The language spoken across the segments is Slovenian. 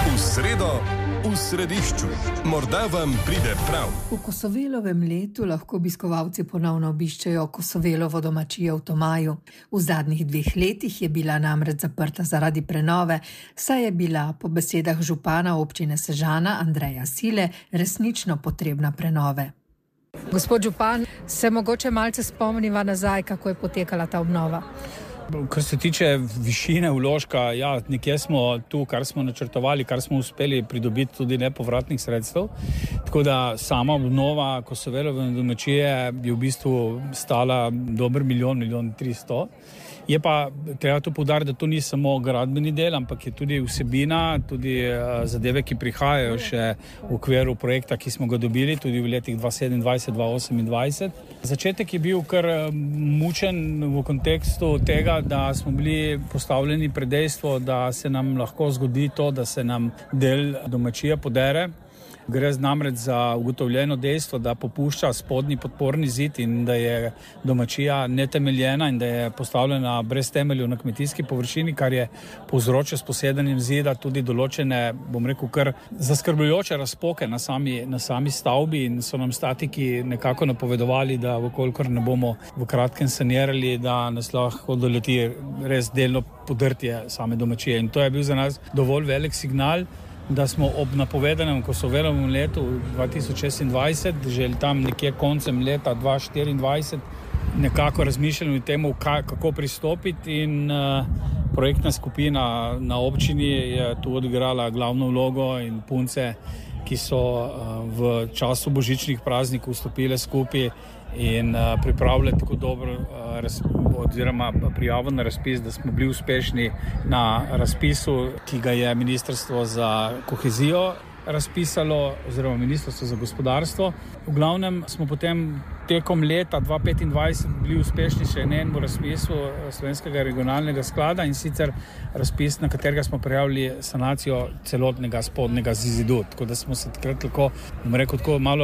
V sredo v središču. Morda vam pride prav. V Kosovelovem letu lahko obiskovalci ponovno obiščejo Kosovelovo domačijo v Tomaju. V zadnjih 2 letih je bila namreč zaprta zaradi prenove, saj je bila po besedah župana občine Sežana Andreja Sile resnično potrebna prenove. Gospod župan, se mogoče malce spomniva nazaj, kako je potekala ta obnova? Kar se tiče višine vložka, ja, nekje smo tu, kar smo načrtovali, kar smo uspeli pridobiti tudi nepovratnih sredstev. Tako da sama obnova Kosovelove domačije je v bistvu stala dober 1,3 milijon. Je pa treba tu poudariti, da to ni samo gradbeni del, ampak je tudi vsebina, tudi zadeve, ki prihajajo še v okviru projekta, ki smo ga dobili tudi v letih 2027-2028. Začetek je bil kar mučen v kontekstu tega, da smo bili postavljeni pred dejstvo, da se nam lahko zgodi to, da se nam del domačije podere. Gre namreč za ugotovljeno dejstvo, da popušča spodnji podporni zid in da je domačija netemeljena in da je postavljena brez temeljev na kmetijski površini, kar je povzročilo s posedanjem zida tudi določene, bom rekel, kar zaskrbljujoče razpoke na sami stavbi in so nam statiki nekako napovedovali, da vkolikor ne bomo v kratkem sanirali, da nas lahko doleti res delno podrtje same domačije. In to je bil za nas dovolj velik signal, da smo ob napovedanem Kosovelovem letu 2026, že tam nekje koncem leta 2024, nekako razmišljali o tem, kako pristopiti, in projektna skupina na občini je tu odigrala glavno vlogo in punce, ki so v času božičnih praznikov vstopile skupaj in pripravili tako dobro oziroma prijavo na razpis, da smo bili uspešni na razpisu, ki ga je Ministrstvo za kohezijo razpisalo oziroma Ministrstvo za gospodarstvo. V glavnem smo potem tekom leta 2025 bili uspešni še na enem razpisu Slovenskega regionalnega sklada, in sicer razpis, na katerega smo prijavili sanacijo celotnega spodnjega zidu. Tako da smo se takrat lahko, bom rekel, tako malo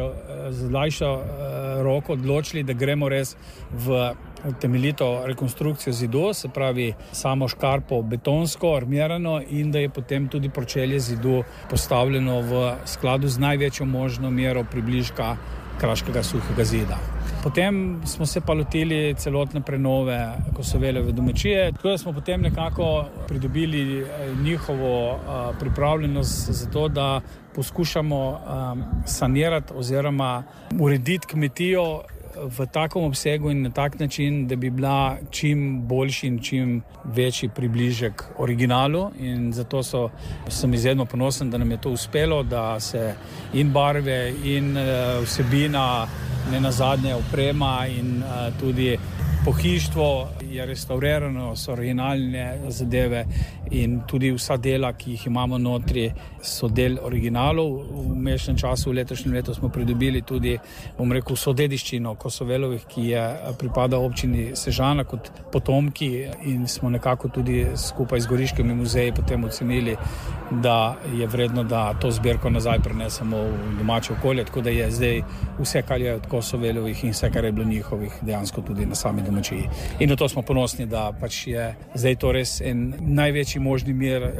lajšo roko odločili, da gremo res v temeljito rekonstrukcijo zidu, se pravi samo škarpo betonsko, armirano, in da je potem tudi pročelje zidu postavljeno v skladu z največjo možno mero približka kraškega suhega zida. Potem smo se pa lotili celotne prenove Kosovelove domačije, tako da smo potem nekako pridobili njihovo pripravljenost za to, da poskušamo sanirati oziroma urediti kmetijo v takem obsegu in na tak način, da bi bila čim boljši in čim večji približek originalu, in zato sem izredno ponosen, da nam je to uspelo, da se in barve in vsebina, ne nazadnje oprema in tudi pohištvo je restaurirano, so originalne zadeve in tudi vsa dela, ki jih imamo notri, so del originalov. V vmesnem času, v letošnjem letu, smo pridobili tudi, bom rekel, vso dediščino Kosovelovih, ki je pripada občini Sežana kot potomki, in smo nekako tudi skupaj z Goriškimi muzeji potem ocenili, da je vredno, da to zbirko nazaj prenesemo v domače okolje, tako da je zdaj vse, kar je od Kosovelovih in vse, kar je bilo njihovih, dejansko tudi na sami domačiji. In na to smo ponosni, da pač je zdaj to res en največji možni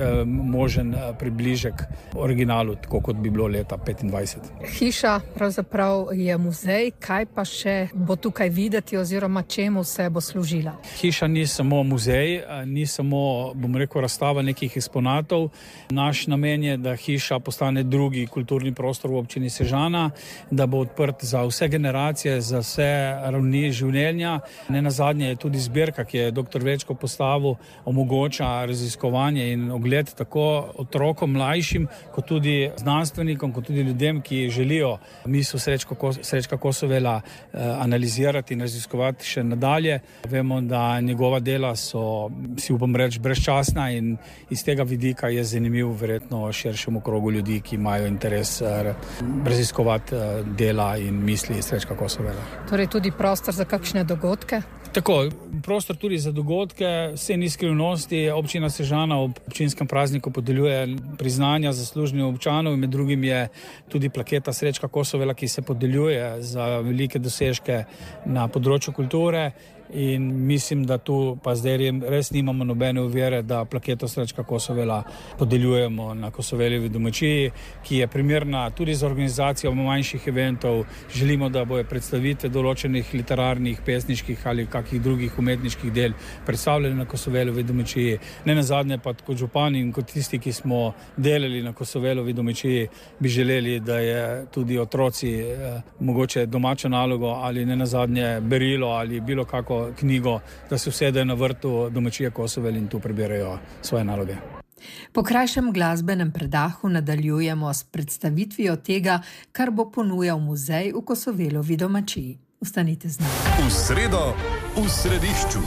možen približek originalu, tako kot bi bilo leta 2025. Hiša pravzaprav je muzej, kaj pa še bo tukaj videti oziroma čemu vse bo služila? Hiša ni samo muzej, ni samo, bom rekel, razstava nekih eksponatov. Naš namen je, da hiša postane drugi kulturni prostor v občini Sežana, da bo odprt za vse generacije, za vse ravni življenja. Nenazadnje je tudi zbirka, ki je dr. Vrečko postavil, omogoča raziskovanje in ogled tako otrokom, mlajšim, kot tudi znanstvenikom, kot tudi ljudem, ki želijo misel Srečka Kosovela analizirati in raziskovati še nadalje. Vemo, da njegova dela so, si upam reči, brezčasna, in iz tega vidika je zanimiv verjetno širšemu krogu ljudi, ki imajo interes raziskovati dela in misli Srečka Kosovela. Torej tudi prostor za kakšne dogodke? Tako, prostor tudi za dogodke, vse ni skrivnosti. Občina Sežana ob občinskem prazniku podeljuje priznanja zaslužnim občanov, med drugim je tudi plaketa Srečka Kosovela, ki se podeljuje za velike dosežke na področju kulture. in mislim, da tu pa zdaj res nimamo nobene ovire, da plaketo Srečka Kosovela podeljujemo na Kosoveljevi domačiji, ki je primerna tudi za organizacijo manjših eventov. Želimo, da bojo predstavitve določenih literarnih, pesniških ali kakih drugih umetniških del predstavljeni na Kosoveljevi domačiji. Ne nazadnje pa kot župani in kot tisti, ki smo delali na Kosoveljevi domačiji, bi želeli, da je tudi otroci mogoče domačo nalogo ali ne nazadnje berilo ali bilo kako knjigo, da se usedejo na vrtu domačije Kosovel in tu preberajo svoje naloge. Po krajšem glasbenem predahu nadaljujemo s predstavitvijo tega, kar bo ponujal muzej v Kosovelovi domačiji. Ostanite z nami. V sredo v središču.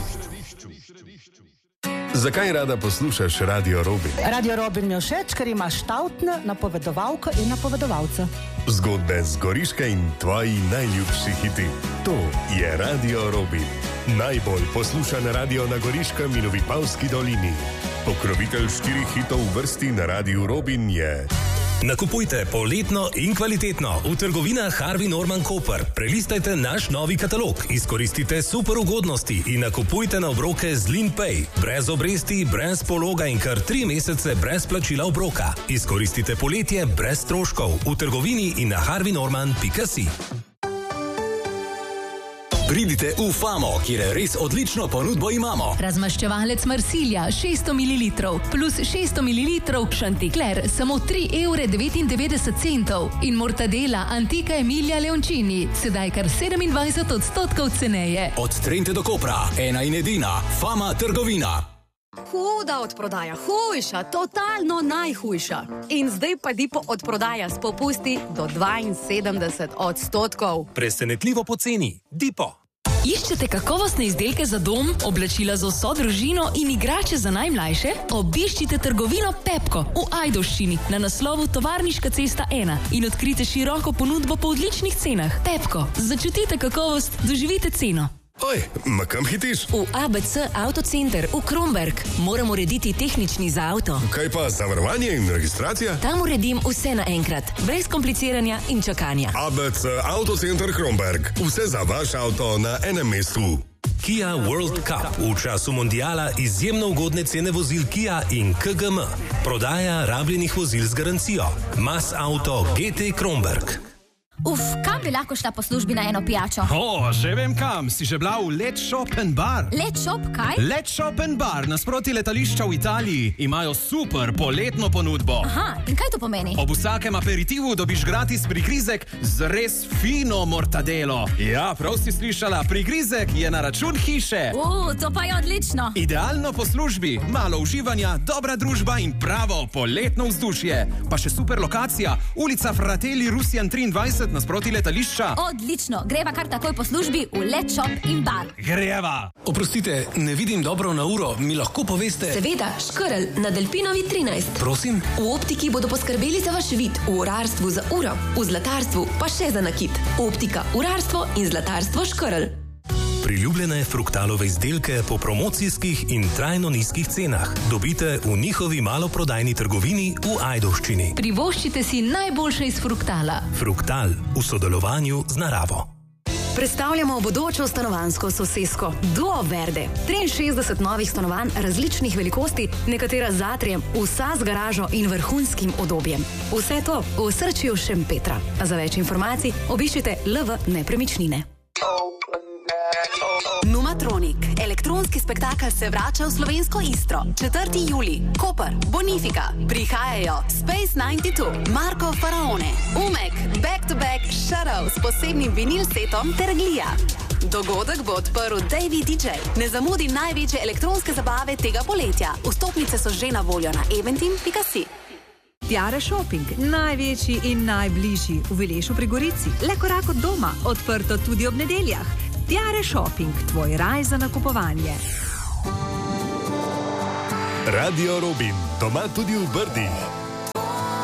Zakaj rada poslušaš Radio Robin? Radio Robin mi je všeč, ker ima štavtne napovedovalke in napovedovalce. Zgodbe z Goriške in tvoji najljubši hiti. To je Radio Robin. Najbolj poslušan radio na Goriškem in v Vipavski dolini. Pokrovitelj 4 hitov v vrsti na Radiu Robin je... Nakupujte poletno in kvalitetno v trgovinah Harvey Norman Koper. Prelistajte naš novi katalog, izkoristite super ugodnosti in nakupujte na obroke z LeanPay. Brez obresti, brez pologa in kar 3 mesece brez plačila obroka. Izkoristite poletje brez stroškov v trgovini in na harveynorman.si. Pridite v Famo, kjer res odlično ponudbo imamo. Razmaščevalec Marsilja 600 ml plus 600 ml Chanticleer samo 3,99 € in mortadela Antica Emilia Leoncini, sedaj kar 27% ceneje. Od Trente do Kopra, ena in edina Fama trgovina. Huda odprodaja, hujša, totalno najhujša. In zdaj pa Dipo odprodaja s popusti do 72%. Presenetljivo poceni. Dipo. Iščete kakovostne izdelke za dom, oblačila za vso družino in igrače za najmlajše? Obiščite trgovino Pepko v Ajdovščini na naslovu Tovarniška cesta 1 in odkrite široko ponudbo po odličnih cenah. Pepko, začutite kakovost, doživite ceno. Oj, ma kam hitiš? V ABC Autocenter v Kromberk. Moram urediti tehnični za avto. Kaj pa zavarovanje in registracija? Tam uredim vse naenkrat, brez kompliciranja in čakanja. ABC Autocenter Kromberk. Vse za vaš avto na enem mestu. Kia World Cup. V času mondiala izjemno ugodne cene vozil Kia in KGM. Prodaja rabljenih vozil z garancijo. Mas Auto GT Kromberk. Kam bi lahko šla po službi na eno pijačo? Že vem kam. Si že bila v Let Shop & Bar? Let Shop, kaj? Let Shop & Bar, nasproti letališča v Italiji. Imajo super poletno ponudbo. Aha, in kaj to pomeni? Ob vsakem aperitivu dobiš gratis prigrizek z res fino mortadelo. Ja, prav si slišala, prigrizek je na račun hiše. To pa je odlično. Idealno po službi, malo uživanja, dobra družba in pravo poletno vzdušje. Pa še super lokacija, ulica Fratelli Rusijan 23 nasproti letališča. Odlično, greva kar takoj po službi v Let Shop & Bar. Greva. Oprostite, ne vidim dobro na uro, mi lahko poveste? Seveda, Škrl na Delpinovi 13. Prosim? V optiki bodo poskrbeli za vaš vid, v urarstvu za uro, v zlatarstvu pa še za nakit. Optika, urarstvo in zlatarstvo Škrl. Priljubljene Fruktalove izdelke po promocijskih in trajno nizkih cenah dobite v njihovi maloprodajni trgovini v Ajdovščini. Privoščite si najboljše iz Fruktala. Fruktal v sodelovanju z naravo. Predstavljamo bodočo stanovanjsko sosesko Duo Verde. 63 novih stanovanj različnih velikosti, nekatera z atrijem, vsa z garažo in vrhunskim udobjem. Vse to v osrčju Šempetra. Za več informacij obiščite LV Nepremičnine. Numatronik. Elektronski spektakel se vrača v slovensko Istro. 4. julij. Koper, Bonifika. Prihajajo Space 92, Marko Faraone, Umek, Back to Back, Shadow s posebnim vinil setom ter Glija. Dogodek bo odprl Davey DJ. Ne zamudi največje elektronske zabave tega poletja. Vstopnice so že na voljo na eventim.si. Tiare Shopping, največji in najbližji v Vilešu pri Gorici. Le korak od doma, odprto tudi ob nedeljah. Tiare Shopping, tvoj raj za nakupovanje. Radio Robin, doma tudi v Brdih.